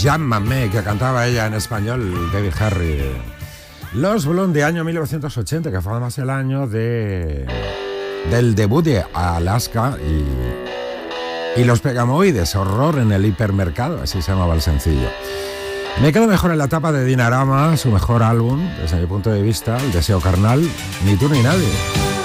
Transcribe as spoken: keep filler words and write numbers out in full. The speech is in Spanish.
Llámame, que cantaba ella en español, Debbie Harry. Los Blondie, año mil novecientos ochenta, que fue además el año de, del debut de Alaska y, y los Pegamoides, horror en el hipermercado, así se llamaba el sencillo. Me quedo mejor en la etapa de Dinarama, su mejor álbum, desde mi punto de vista, El deseo carnal, Ni tú ni nadie.